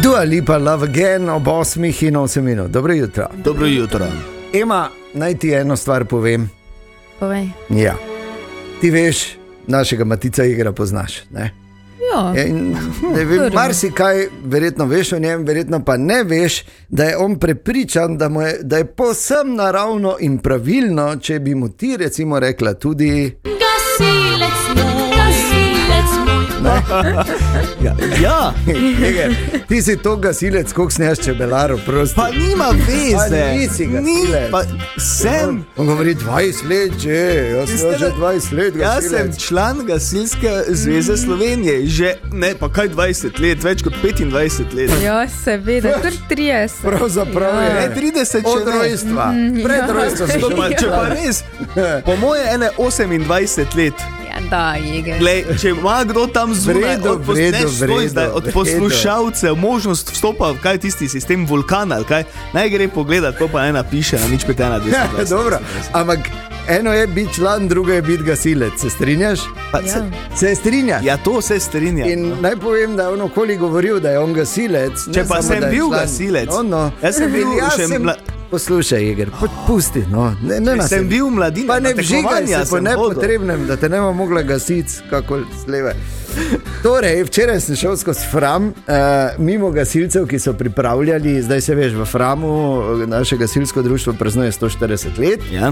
Dua Lipa, Love Again ob 8:08 minut. Dobro jutro. Dobro jutro. Ema, naj ti eno stvar povem. Povej. Ja. Ti veš, našega Matica Igra poznaš, ne? Ja. Ne vem, marsikaj verjetno veš o njem, verjetno pa ne veš, da je on prepričan, da je povsem naravno in pravilno, če bi mu ti recimo rekla tudi gasilec moj. Ja. Ti si to gasilec, koliko sneš čebelarov, prosti. Pa nima veze. Pa nisi gasilec. Pa sem. On govori 20 let že, jaz sem že 20 let gasilec. Jaz sem član Gasilske zveze Slovenije, že ne, pa kaj 20 let, več kot 25 let. Ja, seveda, kar 30. Pravzaprav je. Ne, 30 še od rojstva. Pred rojstvom si še Če pa res, po moje ene 28 let. Da, Jeger. Glej, če ima kdo tam zunaj od poslušalcev možnost vstopa v kaj tisti sistem Vulkana, kaj, naj gre pogledat, to pa ne napiše na 051 220. Dobro, ampak eno je biti član, drugo je biti gasilec, se strinjaš? Ja. Se strinjaš? Ja, to se strinja. In naj povem, da je on okoli govoril, da je on gasilec. Če pa sem bil gasilec, jaz sem bil še Poslušaj, Jeger, pusti, no. Sem bil mladina, pa ne vžigaj se po nepotrebnem, da te nema mogla gasiti, kako sleve. Torej, včeraj sem šel skozi Fram, mimo gasilcev, ki so pripravljali, zdaj se veš, v Framu naše gasilsko društvo praznuje 140 let. Ja.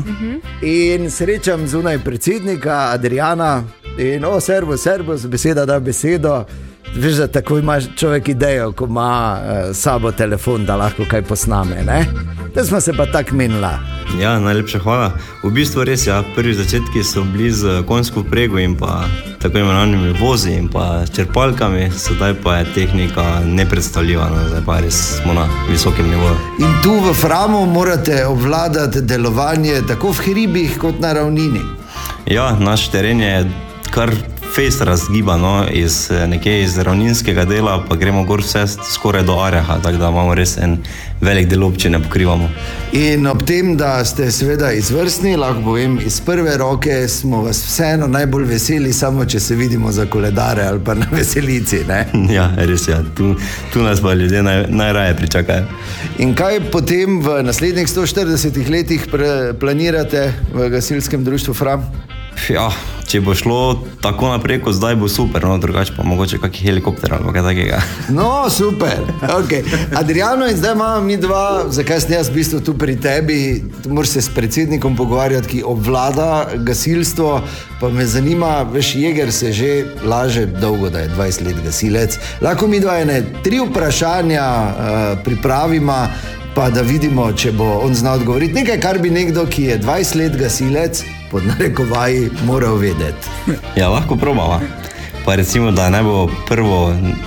In srečam zunaj predsednika Adriana in servus, beseda da besedo. Veš, da tako ima človek idejo, ko ima sabo telefon, da lahko kaj posname, ne? Da smo se pa tako menila. Ja, najlepša hvala. V bistvu res, ja, prvi začetki so bili z konjsko vprego in pa tako imenovanimi vozi in pa črpalkami, sedaj pa je tehnika nepredstavljiva, zdaj pa res smo na visokem nivoju. In tu v Framu morate obvladati delovanje tako v hribih kot na ravnini. Ja, naš teren je kar fejst razgiba, no, nekje iz ravninskega dela, pa gremo gor vse skoraj do Areha, tako da imamo res en velik del občine pokrivamo. In ob tem, da ste seveda izvrstni, lahko povem, iz prve roke smo vas vseeno najbolj veseli, samo če se vidimo za koledare ali pa na veselici, ne? Ja, res, ja, tu nas pa ljudje najraje pričakajo. In kaj potem v naslednjih 140 letih planirate v gasilskem društvu Fram? Ja, če bo šlo tako naprej, kot zdaj bo super, no, drugače pa mogoče kakšen helikopter ali kaj takega. No, super, ok. Adriano, in zdaj imamo mi dva, zakaj sem jaz v bistvu tu pri tebi, tu moraš se s predsednikom pogovarjati, ki obvlada gasilstvo, pa me zanima, veš, Jeger se že laže dolgo, da je 20 let gasilec. Lahko mi dva ene 3 vprašanja pripravimo, pa da vidimo, če bo on znal odgovoriti. Nekaj, kar bi nekdo, ki je 20 let gasilec, pod narekovaji, moral vedeti. Ja, lahko probava. Pa recimo, da ne bo prvo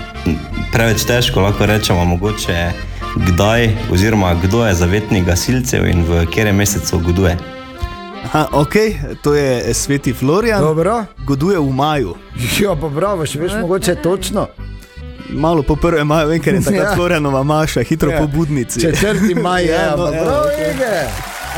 preveč težko, lahko rečemo mogoče kdaj oziroma kdo je zavetnik gasilcev in v katerem mesecu goduje. Aha, ok, to je Sveti Florian. Dobro. Goduje v maju. Ja, pa bravo, še veš mogoče točno. Malo po 1. maju, vem, ker je takrat Florianova maša, hitro po budnici. 4. maj je, pa bravo, Jeger.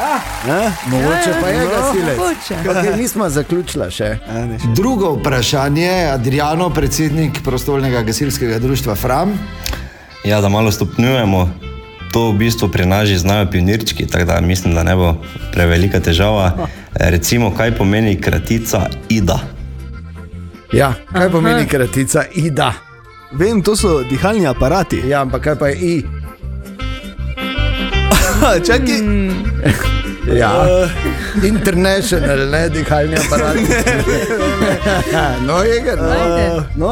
Mogoče pa je gasilec. Okay, nismo zaključila še. Drugo vprašanje, Adriano, predsednik prostovoljnega gasilskega društva Fram. Ja, da malo stopnjujemo, to v bistvu pri nas že znajo pionirčki, tako da mislim, da ne bo prevelika težava. Recimo, kaj pomeni kratica IDA? Ja, kaj pomeni kratica IDA? Vem, to so dihalni aparati. Ja, ampak kaj pa je I? Čakaj. Ja, international, ne, dihalni aparat. No, Jeger, no.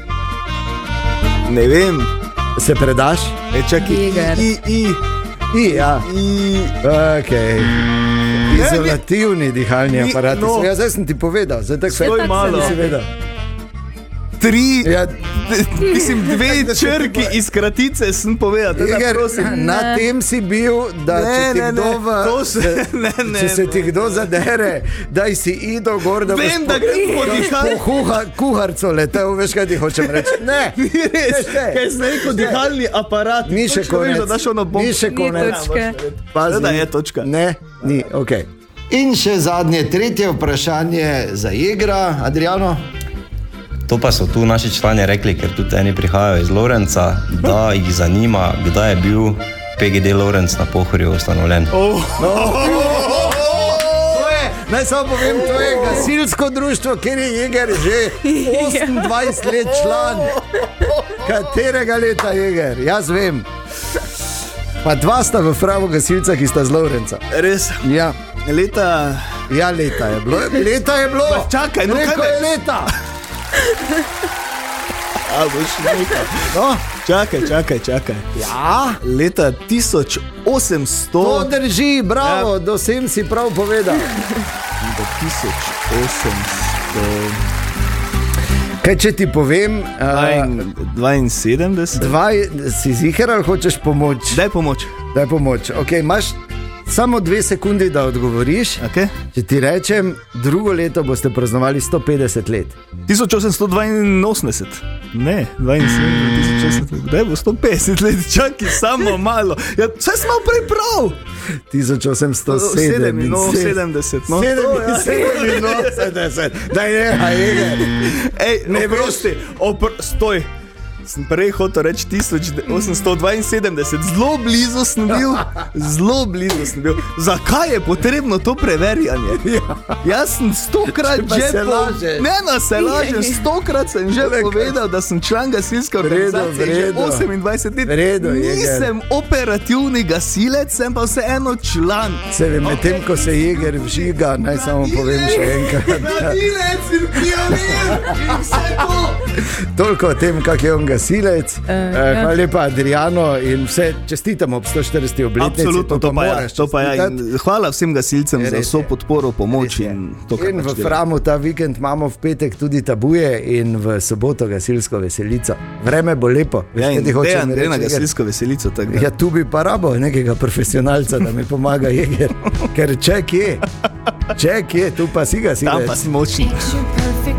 Ne vem. Se predaš? Čakaj, I, ja. Ok. Izolativni dihalni aparat. Ja, zdaj sem ti povedal, zdaj tako stoj malo. Si vedel. 3, mislim, 2 črki iz kratice sem povedal. Jeger, na tem si bil, da če se ti kdo zadere, daj si Ido gor, da vem, da grem po dihalni kuharco letel, veš kaj ti hočem reči? Ne, kaj sem rekel dihalni aparat. Ni še konec. Ni še konec. Da je točka. Ne, ni, ok. In še zadnje, tretje vprašanje za Jegra, Adriano. To pa so tu naši člani rekli, ker tudi eni prihajajo iz Lorenca, da jih zanima, kdaj je bil PGD Lorenc na Pohorju ustanovljen. Naj samo povem, to je gasilsko društvo, kjer je Jeger že 28 let član. Katerega leta Jeger? Jaz vem. Pa 2 sta v Fravu gasilca, ki sta z Lorenca. Res? Ja. Leta... Ja, leta je bilo. Leta je bilo. Pa čakaj, no Rekel je leta. A boš nekaj. No. Čakaj. Ja. Leta 1800... To drži, bravo, do sem si prav povedal. Do 1800... Kaj če ti povem... 72? Si ziher ali hočeš pomoč? Daj pomoč. Ok, imaš samo 2 sekundi, da odgovoriš. Okay. Če ti rečem, drugo leto boste praznovali 150 let. 1882. Ne, 72, kdaj bo 150 let, čakaj samo malo. Ja, vse smo prej prav. 1870. No, 70. No. 77. Daj nehaj, Jeger. Ej, ne prosti, stoj. Sem prej hotel reči 1872, zelo blizu sem bil. Zakaj je potrebno to preverjanje? Jaz sem 100-krat že se lažem, 100-krat sem že povedal, da sem član gasilske organizacije že 28 let. Nisem operativni gasilec, sem pa vseeno član. Se vem, medtem ko se Jeger vžiga, naj samo povem še enkrat. Gasilec in pionir in vse to. Toliko o tem, kak je on gasilec. Hvala lepa Adriano in vse čestitamo ob 140. obletnici. Absolutno, to pa ja. Hvala vsem gasilcem za vso podporo, pomoč in to, kar in v Framu ta vikend imamo v petek tudi tabuje in v soboto gasilsko veselico. Vreme bo lepo. Ja, in Dejan gre na gasilsko veselico. Ja, tu bi pa rabo nekega profesionalca, da mi pomaga Jeger. Ker ček je, tu pa si gasilec. Tam pa si močni.